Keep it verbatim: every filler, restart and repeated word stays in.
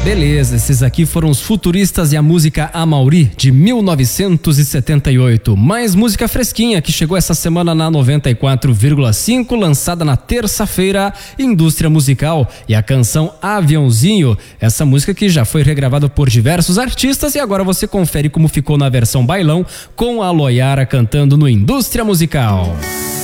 Beleza, esses aqui foram os Futuristas e a música Amauri, de mil novecentos e setenta e oito. Mais música fresquinha que chegou essa semana na noventa e quatro vírgula cinco, lançada na terça-feira, Indústria Musical, e a canção Aviãozinho. Essa música que já foi regravada por diversos artistas e agora você confere como ficou na versão bailão com a Loiara cantando no Indústria Musical.